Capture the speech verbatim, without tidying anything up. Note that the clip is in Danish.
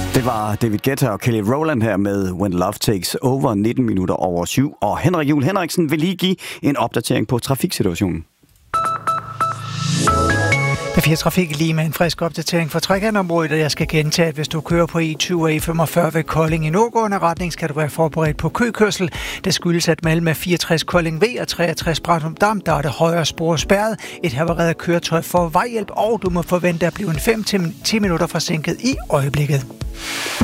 Det var David Guetta og Kelly Rowland her med When Love Takes Over, nitten minutter over syv. Og Henrik Juhl Henriksen vil lige give en opdatering på trafiksituationen. B fire Trafik lige med en frisk opdatering for Trækantområdet, og jeg skal gentage, at hvis du kører på E tyve og E femogfyrre ved Kolding i nordgående retning, skal du være forberedt på køkørsel. Det skyldes, at mellem fireogtres Kolding V og treogtres Bratum Dam, der er det højre spor spærret. Et havareret køretøj får vejhjælp, og du må forvente at blive en fem til ti minutter forsinket i øjeblikket.